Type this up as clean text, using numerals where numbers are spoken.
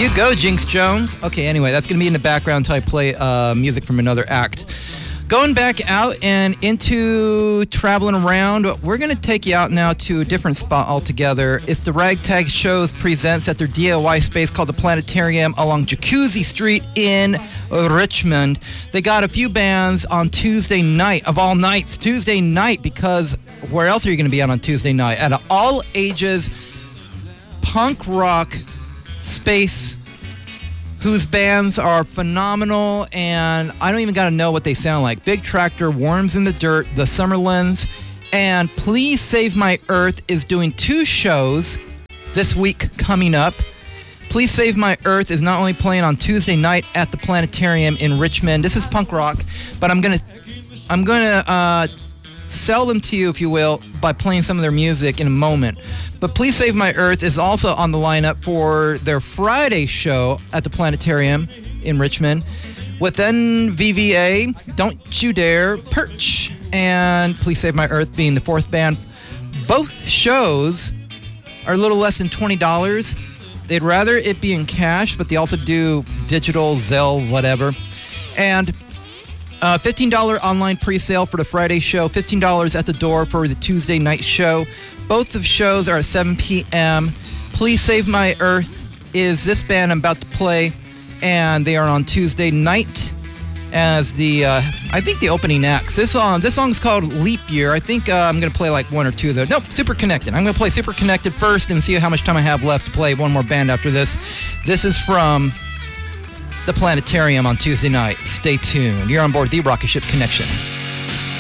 You go, Jinx Jones. Okay, anyway, that's going to be in the background until I play music from another act. Going back out and into traveling around, we're going to take you out now to a different spot altogether. It's the Ragtag Shows presents at their DIY space called the Planetarium along Jacuzzi Street in Richmond. They got a few bands on Tuesday night, of all nights, Tuesday night, because where else are you going to be out on Tuesday night? At an all-ages punk rock space whose bands are phenomenal, and I don't even got to know what they sound like. Big Tractor, Worms in the Dirt, The Summerlands, and Please Save My Earth is doing 2 shows this week coming up. Please Save My Earth is not only playing on Tuesday night at the Planetarium in Richmond. This is punk rock, but I'm gonna sell them to you, if you will, by playing some of their music in a moment. But Please Save My Earth is also on the lineup for their Friday show at the Planetarium in Richmond. Within VVA, Don't You Dare, Perch, and Please Save My Earth being the 4th band. Both shows are a little less than $20. They'd rather it be in cash, but they also do digital, Zelle, whatever. And $15 online pre-sale for the Friday show, $15 at the door for the Tuesday night show. Both of shows are at 7 p.m. Please Save My Earth is this band I'm about to play, and they are on Tuesday night as I think the opening acts. This song's called Leap Year. I think I'm going to play like 1 or 2 of those. Nope, Super Connected. I'm going to play Super Connected first and see how much time I have left to play one more band after this. This is from the Planetarium on Tuesday night. Stay tuned. You're on board the Rocket Ship Connection.